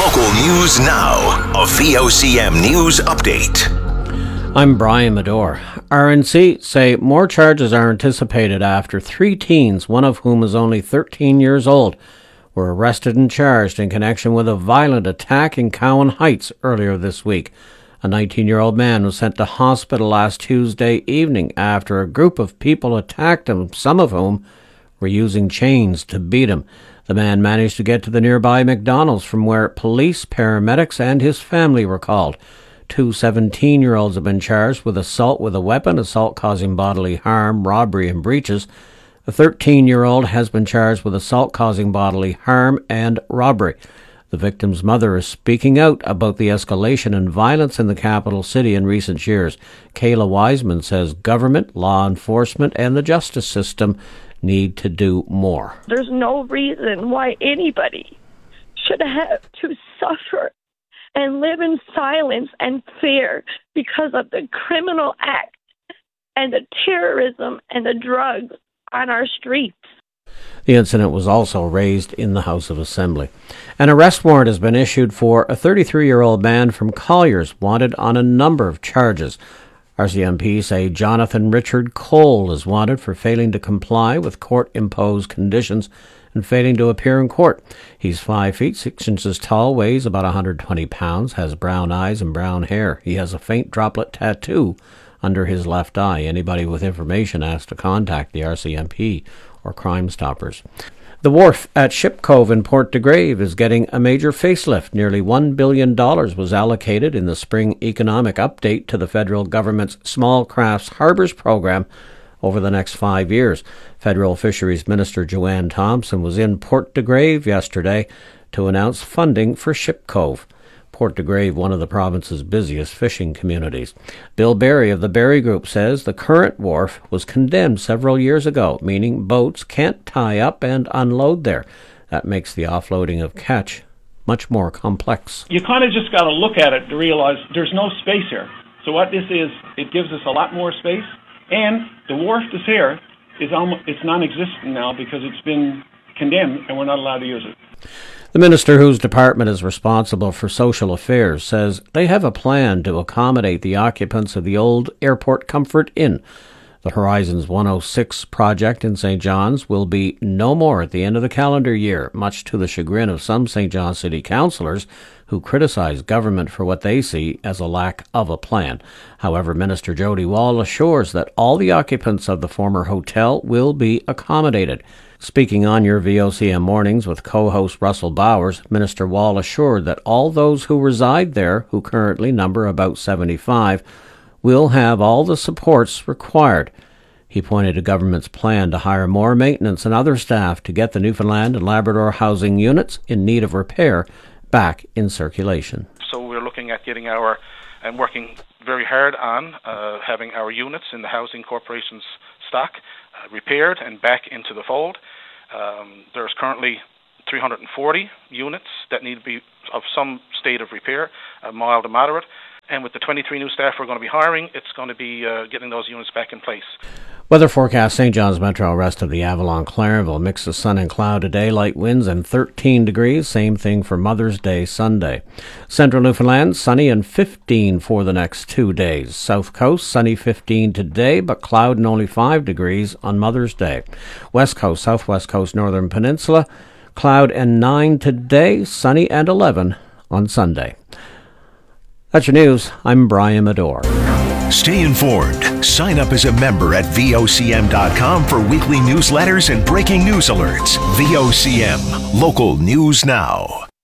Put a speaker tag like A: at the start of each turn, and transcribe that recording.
A: Local news now. A VOCM news update.
B: I'm Brian Medore. RNC say more charges are anticipated after 3 teens, one of whom is only 13 years old, were arrested and charged in connection with a violent attack in Cowan Heights earlier this week. A 19-year-old man was sent to hospital last Tuesday evening after a group of people attacked him, some of whom were using chains to beat him. The man managed to get to the nearby McDonald's, from where police, paramedics and his family were called. 2 17-year-olds have been charged with assault with a weapon, assault causing bodily harm, robbery and breaches. A 13-year-old has been charged with assault causing bodily harm and robbery. The victim's mother is speaking out about the escalation in violence in the capital city in recent years. Kayla Wiseman says government, law enforcement and the justice system need to do more.
C: There's no reason why anybody should have to suffer and live in silence and fear because of the criminal act and the terrorism and the drugs on our streets.
B: The incident was also raised in the House of Assembly. An arrest warrant has been issued for a 33-year-old man from Colliers, wanted on a number of charges. RCMP say Jonathan Richard Cole is wanted for failing to comply with court-imposed conditions and failing to appear in court. He's 5 feet 6 inches tall, weighs about 120 pounds, has brown eyes and brown hair. He has a faint droplet tattoo under his left eye. Anybody with information has to contact the RCMP or Crime Stoppers. The wharf at Ship Cove in Port de Grave is getting a major facelift. Nearly $1 billion was allocated in the spring economic update to the federal government's Small Crafts Harbours program over the next 5 years. Federal Fisheries Minister Joanne Thompson was in Port de Grave yesterday to announce funding for Ship Cove. Port de Grave, one of the province's busiest fishing communities. Bill Berry of the Berry Group says the current wharf was condemned several years ago, meaning boats can't tie up and unload there. That makes the offloading of catch much more complex.
D: You kind of just got to look at it to realize there's no space here. So what this is, it gives us a lot more space, and the wharf that's here is it's non-existent now because it's been condemned and we're not allowed to use it.
B: The minister, whose department is responsible for social affairs, says they have a plan to accommodate the occupants of the old Airport Comfort Inn. The Horizons 106 project in St. John's will be no more at the end of the calendar year, much to the chagrin of some St. John City councillors who criticize government for what they see as a lack of a plan. However, Minister Jody Wall assures that all the occupants of the former hotel will be accommodated. Speaking on your VOCM mornings with co-host Russell Bowers, Minister Wall assured that all those who reside there, who currently number about 75, will have all the supports required. He pointed to government's plan to hire more maintenance and other staff to get the Newfoundland and Labrador housing units in need of repair back in circulation.
E: So we're looking at getting and working very hard on having our units in the Housing Corporation's stock repaired and back into the fold. There's currently 340 units that need to be of some state of repair, mild to moderate. And with the 23 new staff we're going to be hiring, it's going to be getting those units back in place.
B: Weather forecast: St. John's Metro, rest of the Avalon, Clarenville, mix of sun and cloud today, light winds and 13 degrees. Same thing for Mother's Day Sunday. Central Newfoundland, sunny and 15 for the next 2 days. South Coast, sunny 15 today, but cloud and only 5 degrees on Mother's Day. West Coast, Southwest Coast, Northern Peninsula, cloud and 9 today, sunny and 11 on Sunday. That's your news. I'm Brian Medore.
A: Stay informed. Sign up as a member at VOCM.com for weekly newsletters and breaking news alerts. VOCM, local news now.